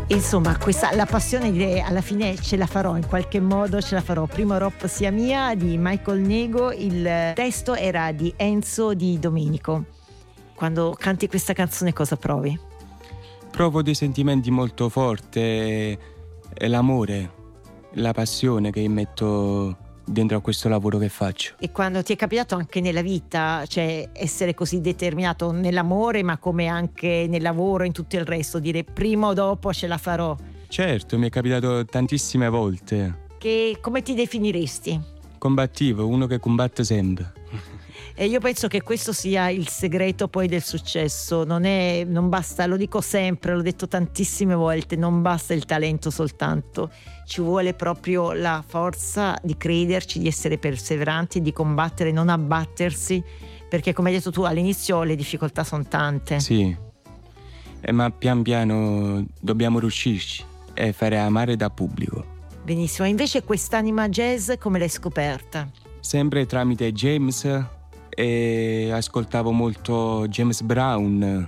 Insomma, la passione di alla fine ce la farò, in qualche modo ce la farò. Primo Rop sia mia di Michael Nego, il testo era di Enzo Di Domenico. Quando canti questa canzone cosa provi? Provo dei sentimenti molto forti, e l'amore, la passione che metto dentro a questo lavoro che faccio. E quando ti è capitato anche nella vita, cioè essere così determinato nell'amore, ma come anche nel lavoro, in tutto il resto, dire prima o dopo ce la farò? Certo, mi è capitato tantissime volte. Come ti definiresti? Combattivo, uno che combatte sempre. E io penso che questo sia il segreto poi del successo. Non basta, lo dico sempre, l'ho detto tantissime volte, non basta il talento soltanto, ci vuole proprio la forza di crederci, di essere perseveranti, di combattere, non abbattersi, perché come hai detto tu all'inizio le difficoltà sono tante. Sì, ma pian piano dobbiamo riuscirci e fare amare da pubblico. Benissimo, invece quest'anima jazz come l'hai scoperta? Sempre tramite James, e ascoltavo molto James Brown,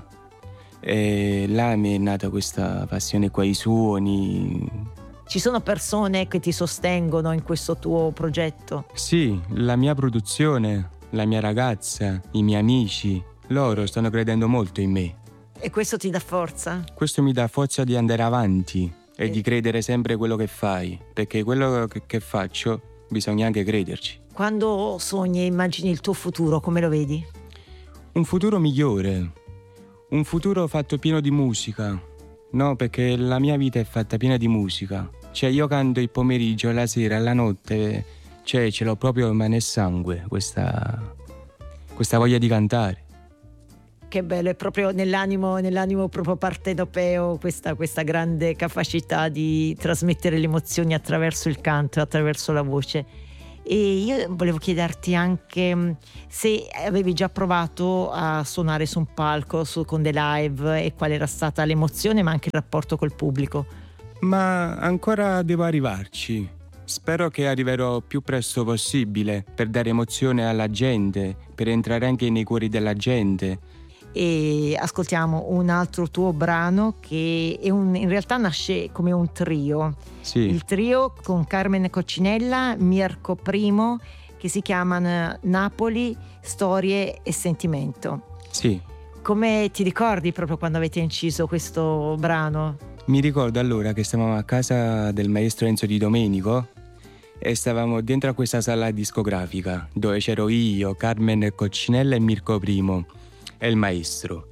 e là mi è nata questa passione qua ai suoni. Ci sono persone che ti sostengono in questo tuo progetto? Sì, la mia produzione, la mia ragazza, i miei amici, loro stanno credendo molto in me. E questo ti dà forza? Questo mi dà forza di andare avanti e di credere sempre quello che fai, perché quello che faccio bisogna anche crederci. Quando sogni e immagini il tuo futuro, come lo vedi? Un futuro migliore, un futuro fatto pieno di musica, no? Perché la mia vita è fatta piena di musica. Cioè io canto il pomeriggio, la sera, la notte, cioè ce l'ho proprio nel sangue, questa voglia di cantare. Che bello, è proprio nell'animo proprio partenopeo questa grande capacità di trasmettere le emozioni attraverso il canto, attraverso la voce. E io volevo chiederti anche se avevi già provato a suonare su un palco, con dei live, e qual era stata l'emozione ma anche il rapporto col pubblico. Ma ancora devo arrivarci. Spero che arriverò più presto possibile per dare emozione alla gente, per entrare anche nei cuori della gente. E ascoltiamo un altro tuo brano che in realtà nasce come un trio. Sì. Il trio con Carmen Coccinella, Mirko Primo, che si chiamano Napoli, Storie e Sentimento. Sì. Come ti ricordi proprio quando avete inciso questo brano? Mi ricordo allora che stavamo a casa del maestro Enzo Di Domenico e stavamo dentro a questa sala discografica dove c'ero io, Carmen Coccinella e Mirko Primo e il maestro.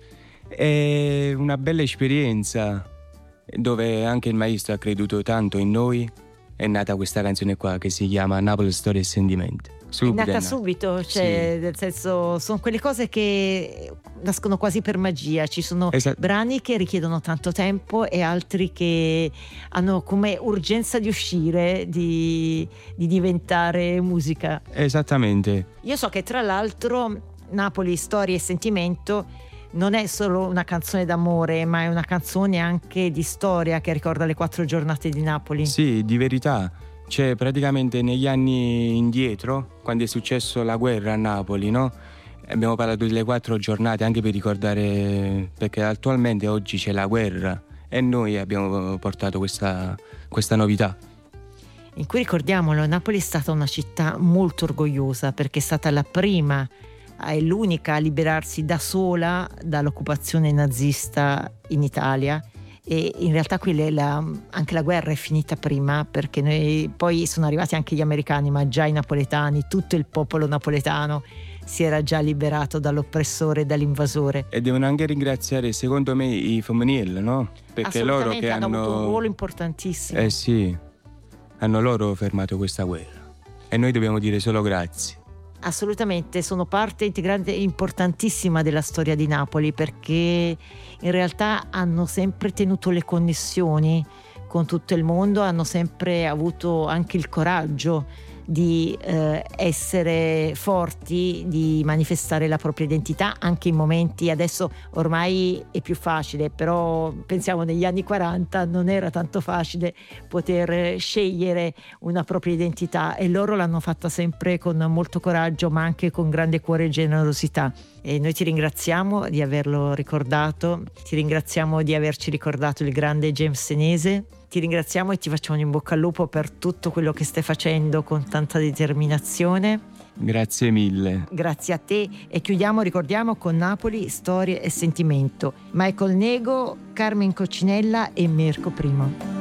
È una bella esperienza dove anche il maestro ha creduto tanto in noi. È nata questa canzone qua che si chiama Napoli, Storie e Sentimento. È nata subito, cioè sì. Nel senso, sono quelle cose che nascono quasi per magia. Ci sono brani che richiedono tanto tempo e altri che hanno come urgenza di uscire, di diventare musica. Esattamente. Io so che tra l'altro Napoli, Storie e Sentimento non è solo una canzone d'amore, ma è una canzone anche di storia che ricorda le 4 giornate di Napoli. Sì, di verità. Cioè praticamente negli anni indietro, quando è successo la guerra a Napoli, no? Abbiamo parlato delle 4 giornate anche per ricordare, perché attualmente oggi c'è la guerra e noi abbiamo portato questa novità. In cui, ricordiamolo, Napoli è stata una città molto orgogliosa perché è stata la prima è l'unica a liberarsi da sola dall'occupazione nazista in Italia, e in realtà qui anche la guerra è finita prima, perché poi sono arrivati anche gli americani, ma già i napoletani, tutto il popolo napoletano si era già liberato dall'oppressore, dall'invasore. E devono anche ringraziare secondo me i femminili, no? Perché loro che hanno avuto un ruolo importantissimo. Eh sì, hanno loro fermato questa guerra e noi dobbiamo dire solo grazie. Assolutamente, sono parte integrante importantissima della storia di Napoli, perché in realtà hanno sempre tenuto le connessioni con tutto il mondo, hanno sempre avuto anche il coraggio di essere forti, di manifestare la propria identità anche in momenti, adesso ormai è più facile, però pensiamo negli anni 40 non era tanto facile poter scegliere una propria identità, e loro l'hanno fatta sempre con molto coraggio, ma anche con grande cuore e generosità. E noi ti ringraziamo di averlo ricordato, ti ringraziamo di averci ricordato il grande James Senese, ti ringraziamo e ti facciamo in bocca al lupo per tutto quello che stai facendo con tanta determinazione. Grazie mille. Grazie a te, e chiudiamo, ricordiamo, con Napoli, storie e sentimento. Michael Nego, Carmen Coccinella e Mirko Primo.